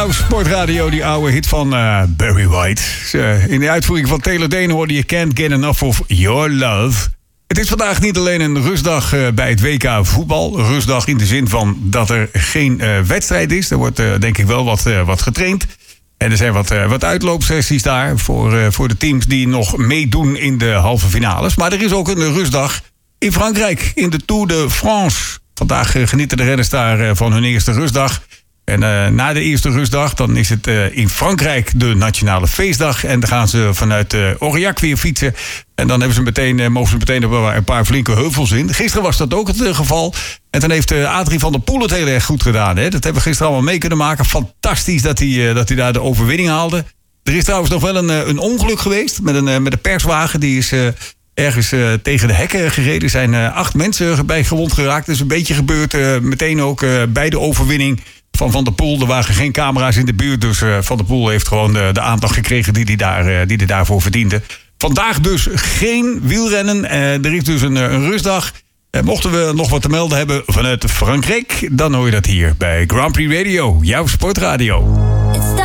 jouw sportradio, die oude hit van Barry White. In de uitvoering van Taylor Dayne hoorde je Can't Get Enough of Your Love. Het is vandaag niet alleen een rustdag bij het WK voetbal. Rustdag in de zin van dat er geen wedstrijd is. Er wordt denk ik wel wat getraind. En er zijn wat uitloopsessies daar voor de teams die nog meedoen in de halve finales. Maar er is ook een rustdag in Frankrijk, in de Tour de France. Vandaag genieten de renners daar van hun eerste rustdag. En na de eerste rustdag, dan is het in Frankrijk de nationale feestdag. En dan gaan ze vanuit Aurillac weer fietsen. En dan mogen ze meteen een paar flinke heuvels in. Gisteren was dat ook het geval. En dan heeft Adrie van der Poel het heel erg goed gedaan. Hè? Dat hebben we gisteren allemaal mee kunnen maken. Fantastisch dat hij daar de overwinning haalde. Er is trouwens nog wel een ongeluk geweest met een perswagen. Die is ergens tegen de hekken gereden. Er zijn 8 mensen bij gewond geraakt. Dat is een beetje gebeurd meteen ook bij de overwinning van der Poel. Er waren geen camera's in de buurt. Dus Van der Poel heeft gewoon de aandacht gekregen die hij daarvoor verdiende. Vandaag dus geen wielrennen. Er is dus een rustdag. Mochten we nog wat te melden hebben vanuit Frankrijk, dan hoor je dat hier bij Grand Prix Radio, jouw sportradio.